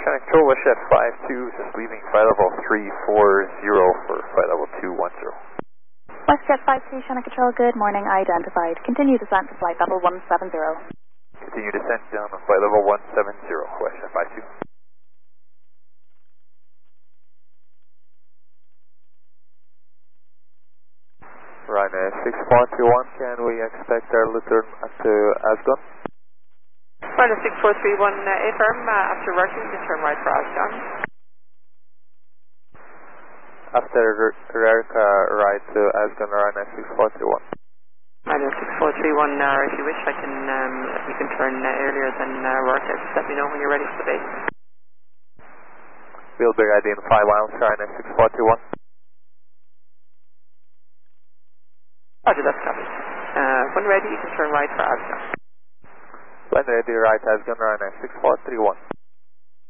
Ocean Control, WestJet 52, just leaving flight level 340 for flight level 210. WestJet 52, Shannon Control, good morning, identified. Continue descent to flight level 170. Continue descent down on flight level 170, WestJet 52. Ryanair 6431, can we expect our return to Asgon? Ryanair 6431, affirm, after working, you can turn right for Asgon. After right to Asgon, Ryanair 6431. Ryanair 6431, if you wish, you can turn earlier than work. Just let me know when you're ready for the base. We'll be ready in 5 miles, Ryanair 6431. Roger, that's covered. When ready, you can turn right for Asgon. When ready, right Asgon, Ryanair 6431.